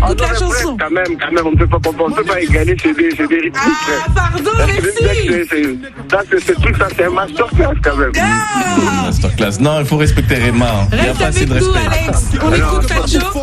écoute la chanson. Quand même, on peut pas égaler, c'est des rythmes. Ah, pardon, merci. C'est tout ça, c'est un masterclass quand même. Masterclass. Non, il faut respecter Rema. Il n'y a Reste pas assez avec de nous, respect. Alex. On écoute Facho.